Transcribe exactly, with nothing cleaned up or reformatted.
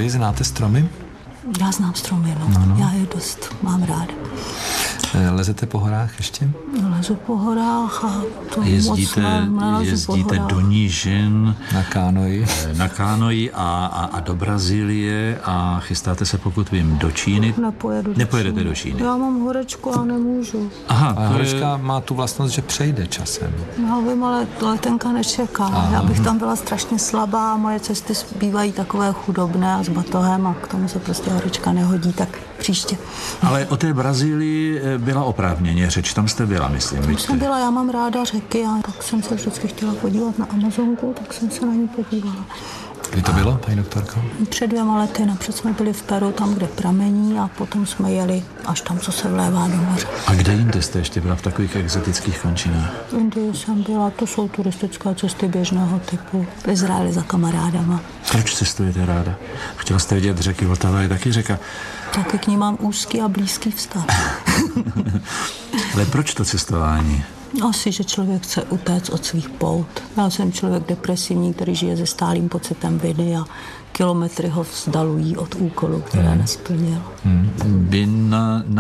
Vy znáte stromy? Já znám stromy, no. no, no. Já je dost mám ráda. Lezete po horách ještě? Lezu po horách a to jezdíte, moc ne, jezdíte do nížin na kánoji, na kánoji a, a, a do Brazílie a chystáte se, pokud vím, do Číny. Nepojedu do Nepojedete Číny. do Číny. Já mám horečku a nemůžu. Aha, a horečka je... má tu vlastnost, že přejde časem. Já vím, ale letenka nečeká. Aha. Já bych tam byla strašně slabá, moje cesty bývají takové chudobné a s batohem a k tomu se prostě horečka nehodí, tak příště. Ale o té Brazílii byla oprávněně řeč, tam jste byla, myslím. Tam jsem byla, já mám ráda řeky a tak jsem se vždycky chtěla podívat na Amazonku, tak jsem se na ní podívala. Kdy to bylo, paní doktorko? Před dvěma lety, napřed jsme byli v Peru, tam, kde pramení a potom jsme jeli až tam, co se vlévá do moře. A kde jinde jste ještě byla v takových exotických končinách? V Indii jsem byla, to jsou turistické cesty běžného typu. V Izraeli za kamarádama. Proč cestujete ráda? Chtěla jste vidět řeky, Vltava je taky řeka. Taky k ní mám úzký a blízký vztah. Ale proč to cestování? Asi, že člověk chce utéct od svých pout. Já jsem člověk depresivní, který žije se stálým pocitem viny a kilometry ho vzdalují od úkolu, které hmm. nesplnil. Hmm. Vy na, na